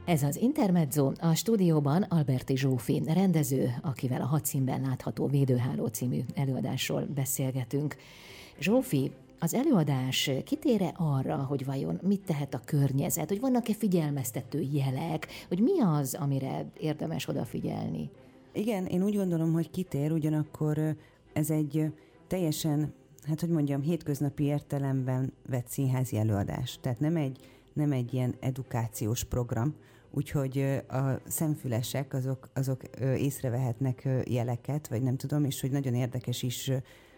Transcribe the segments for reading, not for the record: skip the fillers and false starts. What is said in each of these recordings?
Ez az Intermezzo, a stúdióban Alberti Zsófi, rendező, akivel a 6 színben látható Védőháló című előadásról beszélgetünk. Zsófi, az előadás kitér-e arra, hogy vajon mit tehet a környezet, hogy vannak-e figyelmeztető jelek, hogy mi az, amire érdemes odafigyelni? Igen, én úgy gondolom, hogy kitér, ugyanakkor ez egy teljesen, hétköznapi értelemben vett színházi előadás. Tehát nem egy ilyen edukációs program, úgyhogy a szemfülesek azok észrevehetnek jeleket, vagy nem tudom, és hogy nagyon érdekes is,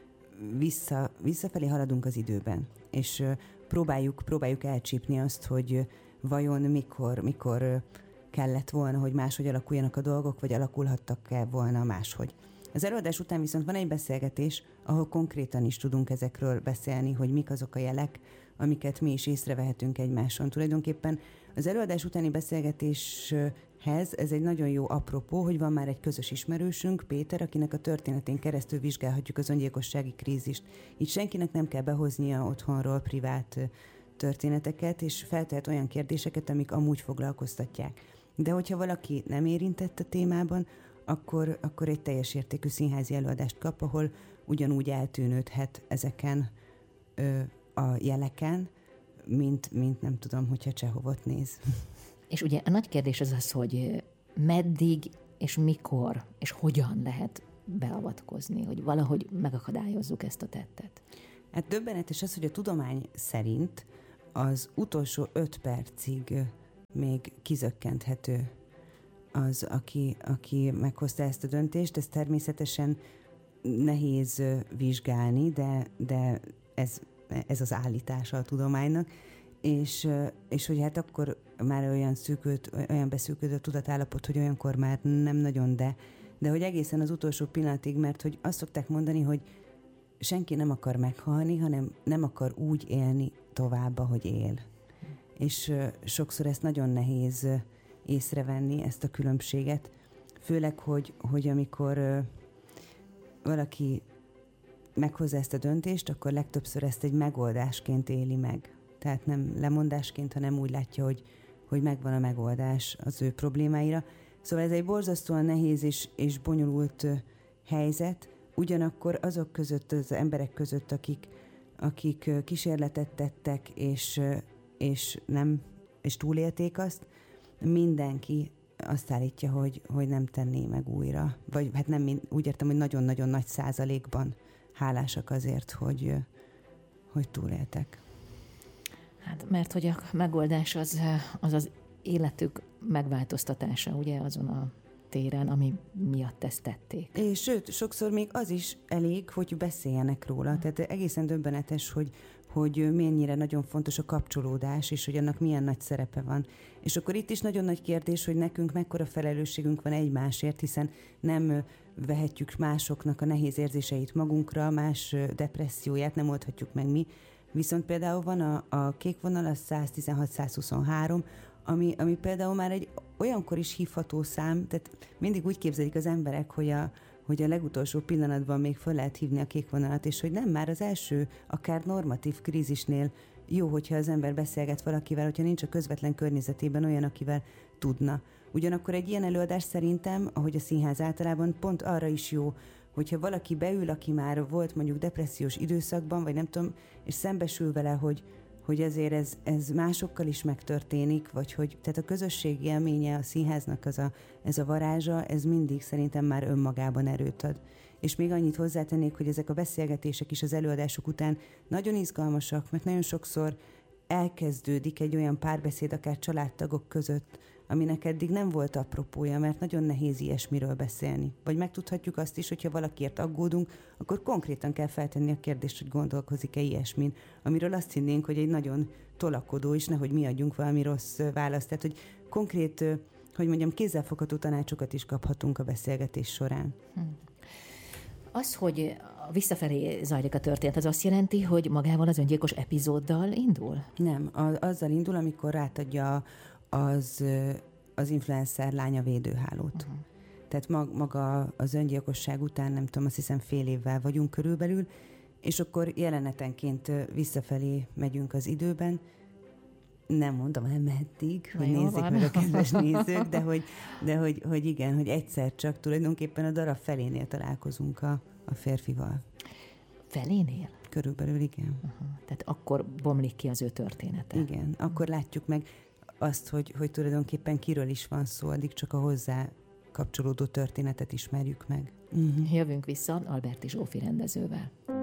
visszafelé haladunk az időben, és próbáljuk elcsípni azt, hogy vajon mikor kellett volna, hogy máshogy alakuljanak a dolgok, vagy alakulhattak-e volna máshogy. Az előadás után viszont van egy beszélgetés, ahol konkrétan is tudunk ezekről beszélni, hogy mik azok a jelek, amiket mi is észrevehetünk egymáson. Tulajdonképpen az előadás utáni beszélgetéshez ez egy nagyon jó apropó, hogy van már egy közös ismerősünk, Péter, akinek a történetén keresztül vizsgálhatjuk az öngyilkossági krízist. Így senkinek nem kell behoznia otthonról privát történeteket, és feltehet olyan kérdéseket, amik amúgy foglalkoztatják. De hogyha valaki nem érintett a témában, akkor egy teljes értékű színházi előadást kap, ahol ugyanúgy eltűnődhet ezeken a jeleken, mint nem tudom, hogyha Csehovot néz. És ugye a nagy kérdés az, hogy meddig és mikor és hogyan lehet beavatkozni, hogy valahogy megakadályozzuk ezt a tettet. Hát döbbenetes az, hogy a tudomány szerint az utolsó 5 percig még kizökkenthető az, aki meghozta ezt a döntést. Ez természetesen nehéz vizsgálni, de ez az állítása a tudománynak, és hogy hát akkor már olyan beszűkült a tudatállapot, hogy olyankor már nem nagyon, de hogy egészen az utolsó pillanatig, mert hogy azt szokták mondani, hogy senki nem akar meghalni, hanem nem akar úgy élni tovább, ahogy él. És sokszor ezt nagyon nehéz észrevenni, ezt a különbséget, főleg, hogy amikor valaki meghozza ezt a döntést, akkor legtöbbször ezt egy megoldásként éli meg. Tehát nem lemondásként, hanem úgy látja, hogy megvan a megoldás az ő problémáira. Szóval ez egy borzasztóan nehéz és bonyolult helyzet, ugyanakkor azok között, az emberek között, akik kísérletet tettek, és túlélték azt, mindenki azt állítja, hogy nem tenné meg újra. Vagy hát nem, úgy értem, hogy nagyon-nagyon nagy százalékban hálásak azért, hogy túléltek. Hát mert hogy a megoldás az életük megváltoztatása, ugye azon a téren, ami miatt ezt tették. És sőt, sokszor még az is elég, hogy beszéljenek róla. Tehát egészen döbbenetes, hogy mennyire nagyon fontos a kapcsolódás, és hogy annak milyen nagy szerepe van. És akkor itt is nagyon nagy kérdés, hogy nekünk mekkora felelősségünk van egymásért, hiszen nem vehetjük másoknak a nehéz érzéseit magunkra, más depresszióját nem oldhatjuk meg mi. Viszont például van a kék vonal, a 116-123, ami például már egy olyankor is hívható szám, tehát mindig úgy képzelik az emberek, hogy a legutolsó pillanatban még föl lehet hívni a kék vonalat, és hogy nem már az első, akár normatív krízisnél jó, hogyha az ember beszélget valakivel, hogyha nincs a közvetlen környezetében olyan, akivel tudna. Ugyanakkor egy ilyen előadás szerintem, ahogy a színház általában, pont arra is jó, hogyha valaki beül, aki már volt mondjuk depressziós időszakban, vagy nem tudom, és szembesül vele, hogy azért ez másokkal is megtörténik, vagy tehát a közösségi élménye a színháznak ez a varázsa, ez mindig szerintem már önmagában erőt ad. És még annyit hozzátennék, hogy ezek a beszélgetések is az előadások után nagyon izgalmasak, mert nagyon sokszor elkezdődik egy olyan párbeszéd, akár családtagok között, aminek eddig nem volt apropója, mert nagyon nehéz ilyesmiről beszélni. Vagy megtudhatjuk azt is, hogyha valakiért aggódunk, akkor konkrétan kell feltenni a kérdést, hogy gondolkozik-e ilyesmin, amiről azt hinnénk, hogy egy nagyon tolakodó, és nehogy mi adjunk valami rossz választ. Tehát, hogy konkrét, kézzelfogható tanácsokat is kaphatunk a beszélgetés során. Az, hogy visszafelé zajlik a történet, az azt jelenti, hogy magával az öngyilkos epizóddal indul? Nem, azzal indul, amikor rátadja az influencer lánya védőhálót. Uh-huh. Tehát maga az öngyilkosság után, nem tudom, azt hiszem fél évvel vagyunk körülbelül, és akkor jelenetenként visszafelé megyünk az időben, nem mondom el meddig, hogy nézzék meg a kedves nézők, de hogy igen, hogy egyszer csak tulajdonképpen a darab felénél találkozunk a férfival. Felénél? Körülbelül igen. Tehát akkor bomlik ki az ő története. Igen, akkor látjuk meg azt, hogy tulajdonképpen kiről is van szó, addig csak a hozzá kapcsolódó történetet ismerjük meg. Jövünk vissza Alberti Zsófi rendezővel.